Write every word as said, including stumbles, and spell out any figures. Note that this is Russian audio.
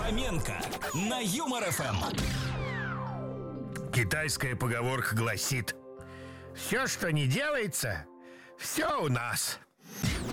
Фоменко на Юмор ФМ. Китайская поговорка гласит: все, что не делается, все у нас.